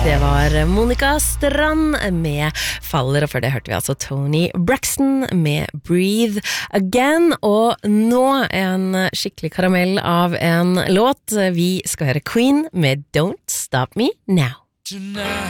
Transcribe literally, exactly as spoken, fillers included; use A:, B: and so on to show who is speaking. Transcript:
A: Det var Monica Strand med Faller, og før det hørte vi altså Tony Braxton med Breathe Again, og nå en skikkelig karamell av en låt. Vi skal høre Queen med Don't Stop Me Now.